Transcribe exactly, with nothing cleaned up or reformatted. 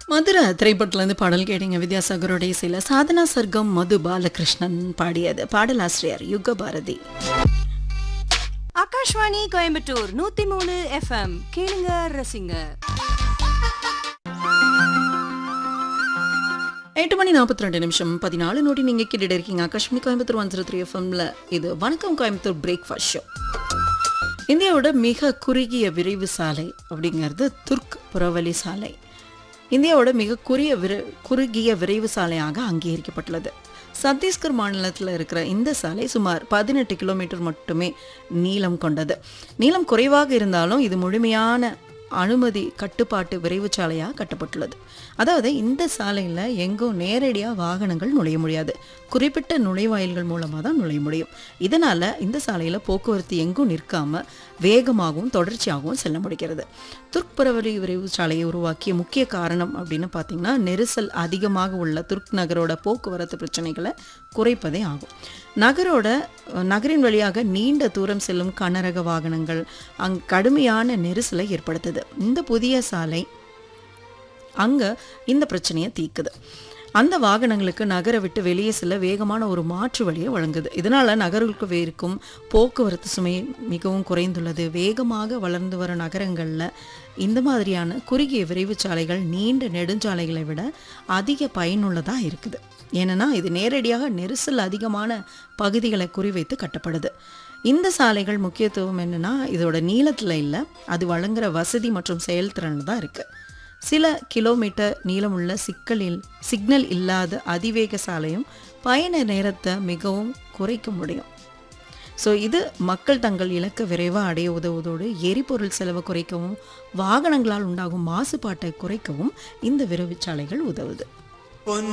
மதுரை திரைப்படத்துலேருந்து பாடல் கேட்டீங்க. வித்யாசாகரோடைய இசையில் சாதனா சர்க்கம் மது பாலகிருஷ்ணன் பாடியது. பாடலாசிரியர் யுக பாரதி. ஆகாஷ்வாணி கோயம்புத்தூர் நூத்தி மூணு எஃப்எம் கேளுங்க ரசிங்க. எட்டு மணி நாற்பத்தி ரெண்டு நிமிஷம் பதினாலு நோடி நீங்க கேட்டுட்டு இருக்கீங்க Akashvani Coimbatore one zero three எஃப்எம்ல. இது வணக்கம் கோயம்புத்தூர் பிரேக்ஃபாஸ்ட் ஷோ. இந்தியாவோட மிக குறுகிய விரைவு சாலை அப்படிங்கிறது துர்க் புறவழி சாலை. இந்தியாவோட மிக குறுகிய விரை குறுகிய விரைவு சாலையாக அங்கீகரிக்கப்பட்டுள்ளது. சத்தீஸ்கர் மாநிலத்தில் இருக்கிற இந்த சாலை சுமார் பதினெட்டு கிலோமீட்டர் மட்டுமே நீளம் கொண்டது. நீளம் குறைவாக இருந்தாலும் இது முழுமையான அனுமதி கட்டுப்பாட்டு விரைவு சாலையாக கட்டப்பட்டுள்ளது. அதாவது இந்த சாலையில் எங்கும் நேரடியாக வாகனங்கள் நுழைய முடியாது. குறிப்பிட்ட நுழைவாயில்கள் மூலமாக தான் நுழைய முடியும். இதனால் இந்த சாலையில் போக்குவரத்து எங்கும் நிற்காமல் வேகமாகவும் தொடர்ச்சியாகவும் செல்ல முடிகிறது. துர்க் புறவழி விரைவு சாலையை உருவாக்கிய முக்கிய காரணம் அப்படின்னு பார்த்திங்கன்னா, நெரிசல் அதிகமாக உள்ள துர்க் நகரோட போக்குவரத்து பிரச்சனைகளை குறைப்பதே ஆகும். நகரோட நகரின் வழியாக நீண்ட தூரம் செல்லும் கனரக வாகனங்கள் அங் கடுமையான நெரிசலை ஏற்படுத்துது. இந்த புதிய சாலை அங்கே இந்த பிரச்சனையை தீர்க்குது. அந்த வாகனங்களுக்கு நகரை விட்டு வெளியே செல்ல வேகமான ஒரு மாற்று வழியை வழங்குது. இதனால் நகருக்கு இருக்கும் போக்குவரத்து சுமை மிகவும் குறைந்துள்ளது. வேகமாக வளர்ந்து வர நகரங்களில் இந்த மாதிரியான குறுகிய விரைவு சாலைகள் நீண்ட நெடுஞ்சாலைகளை விட அதிக பயனுள்ளதாக இருக்குது. ஏன்னா இது நேரடியாக நெரிசல் அதிகமான பகுதிகளை குறிவைத்து கட்டப்படுது. இந்த சாலைகள் முக்கியத்துவம் என்னென்னா, இதோட நீளத்தில் இல்லை, அது வழங்குகிற வசதி மற்றும் செயல்திறன் தான் இருக்குது. சில கிலோமீட்டர் நீளமுள்ள சிக்கலில் சிக்னல் இல்லாத அதிவேக சாலையும் பயண நேரத்தை மிகவும் குறைக்க முடியும். ஸோ இது மக்கள் தங்கள் இலக்கை விரைவாக அடைய உதவுவதோடு எரிபொருள் செலவை குறைக்கவும் வாகனங்களால் உண்டாகும் மாசுபாட்டை குறைக்கவும் இந்த விரைவு சாலைகள் உதவுது.